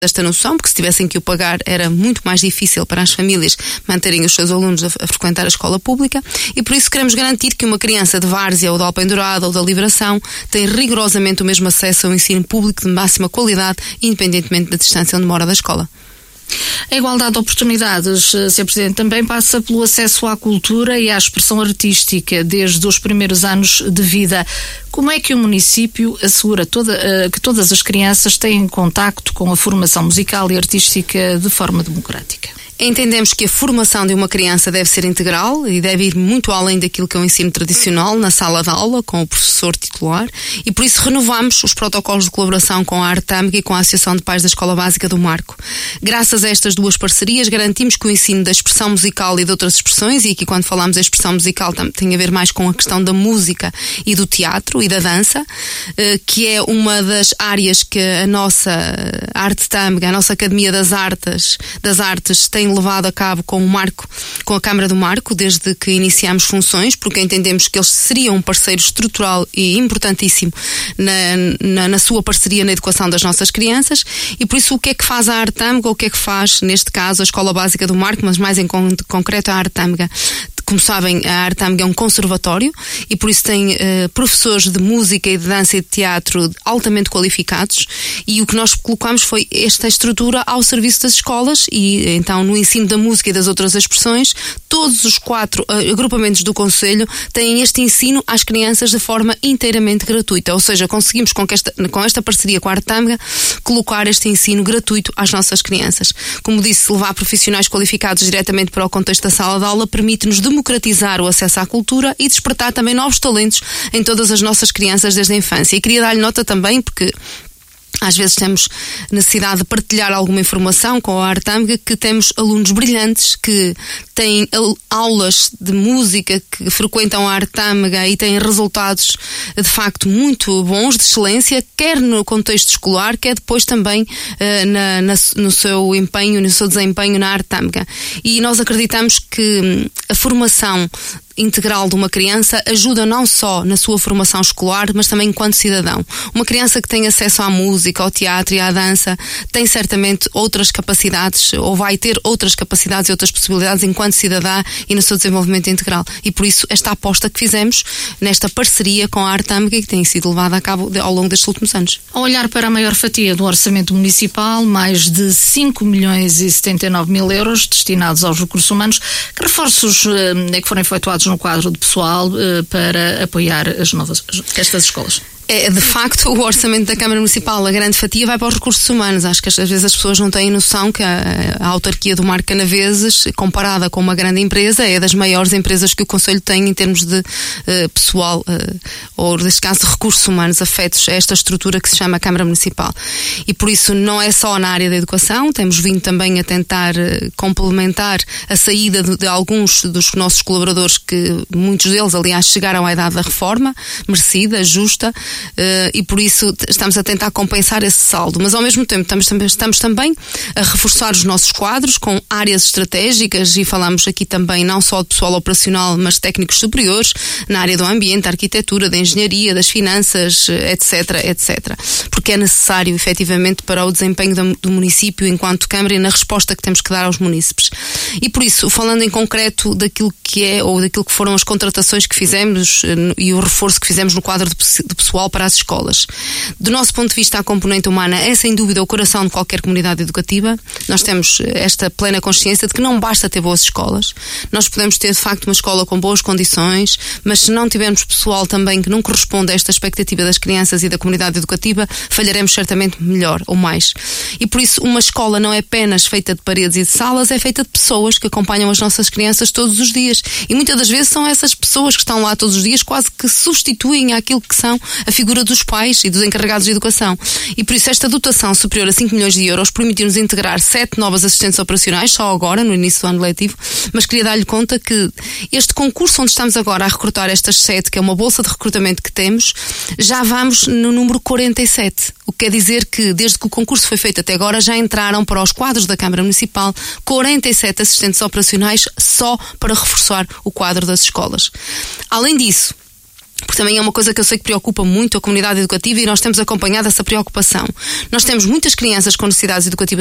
esta noção, porque se tivessem que o pagar era muito mais difícil para as famílias manterem os seus alunos a frequentar a escola pública, e por isso queremos garantir que uma criança de Várzea ou de Alpendurada ou da Liberação tem rigorosamente o mesmo acesso ao ensino público de máxima qualidade, independentemente da distância onde mora da escola. A igualdade de oportunidades, Sr. Presidente, também passa pelo acesso à cultura e à expressão artística desde os primeiros anos de vida. Como é que o município assegura que todas as crianças têm contacto com a formação musical e artística de forma democrática? Entendemos que a formação de uma criança deve ser integral e deve ir muito além daquilo que é o ensino tradicional na sala de aula, com o professor titular, e por isso renovamos os protocolos de colaboração com a Arte Tâmega e com a Associação de Pais da Escola Básica do Marco. Graças a estas duas parcerias, garantimos que o ensino da expressão musical e de outras expressões, e aqui quando falamos da expressão musical tem a ver mais com a questão da música e do teatro e da dança, que é uma das áreas que a nossa Arte Tâmega, a nossa Academia das Artes tem levado a cabo com a Câmara do Marco, desde que iniciamos funções, porque entendemos que eles seriam um parceiro estrutural e importantíssimo na sua parceria na educação das nossas crianças, e por isso o que é que faz a Arte Tâmega, ou o que é que faz, neste caso, a Escola Básica do Marco, mas mais em concreto a Arte Tâmega? Como sabem, a Arte Tâmega é um conservatório e por isso tem professores de música e de dança e de teatro altamente qualificados, e o que nós colocamos foi esta estrutura ao serviço das escolas, e então no ensino da música e das outras expressões, todos os 4 agrupamentos do Conselho têm este ensino às crianças de forma inteiramente gratuita, ou seja, conseguimos com esta parceria com a Arte Tâmega colocar este ensino gratuito às nossas crianças. Como disse, levar profissionais qualificados diretamente para o contexto da sala de aula permite-nos democratizar o acesso à cultura e despertar também novos talentos em todas as nossas crianças desde a infância. E queria dar-lhe nota também, porque às vezes temos necessidade de partilhar alguma informação com a Arte Tâmega, que temos alunos brilhantes que têm aulas de música, que frequentam a Arte Tâmega e têm resultados de facto muito bons, de excelência, quer no contexto escolar, quer depois também no seu empenho, no seu desempenho na Arte Tâmega. E nós acreditamos que a formação integral de uma criança ajuda não só na sua formação escolar, mas também enquanto cidadão. Uma criança que tem acesso à música, ao teatro e à dança tem certamente outras capacidades, ou vai ter outras capacidades e outras possibilidades enquanto cidadã e no seu desenvolvimento integral. E por isso esta aposta que fizemos nesta parceria com a Arte Tâmega, que tem sido levada a cabo ao longo destes últimos anos. Ao olhar para a maior fatia do orçamento municipal, mais de 5.079.000 euros destinados aos recursos humanos, que reforços é que foram efetuados no quadro de pessoal para apoiar estas escolas? De facto, o orçamento da Câmara Municipal, a grande fatia, vai para os recursos humanos. Acho que às vezes as pessoas não têm noção que a autarquia do Marco Canaveses, comparada com uma grande empresa, é das maiores empresas que o Conselho tem em termos de pessoal, ou neste caso de recursos humanos afetos a esta estrutura que se chama Câmara Municipal. E por isso não é só na área da educação, temos vindo também a tentar complementar a saída de alguns dos nossos colaboradores, que muitos deles, aliás, chegaram à idade da reforma, merecida, justa, e por isso estamos a tentar compensar esse saldo, mas ao mesmo tempo estamos também a reforçar os nossos quadros com áreas estratégicas, e falamos aqui também não só de pessoal operacional, mas técnicos superiores na área do ambiente, da arquitetura, da engenharia, das finanças, etc, porque é necessário efetivamente para o desempenho do município enquanto Câmara e na resposta que temos que dar aos munícipes. E por isso, falando em concreto daquilo que é, ou daquilo que foram as contratações que fizemos e o reforço que fizemos no quadro de pessoal para as escolas. Do nosso ponto de vista, a componente humana é sem dúvida o coração de qualquer comunidade educativa. Nós temos esta plena consciência de que não basta ter boas escolas. Nós podemos ter de facto uma escola com boas condições, mas se não tivermos pessoal também que não corresponde a esta expectativa das crianças e da comunidade educativa, falharemos certamente melhor ou mais. E por isso uma escola não é apenas feita de paredes e de salas, é feita de pessoas que acompanham as nossas crianças todos os dias. E muitas das vezes são essas pessoas que estão lá todos os dias quase que substituem aquilo que são a figura dos pais e dos encarregados de educação. E por isso esta dotação superior a 5 milhões de euros permitiu-nos integrar 7 novas assistentes operacionais, só agora, no início do ano letivo, mas queria dar-lhe conta que este concurso onde estamos agora a recrutar estas 7, que é uma bolsa de recrutamento que temos, já vamos no número 47. O que quer dizer que, desde que o concurso foi feito até agora, já entraram para os quadros da Câmara Municipal 47 assistentes operacionais só para reforçar o quadro das escolas. Além disso, porque também é uma coisa que eu sei que preocupa muito a comunidade educativa e nós temos acompanhado essa preocupação. Nós temos muitas crianças com necessidades educativas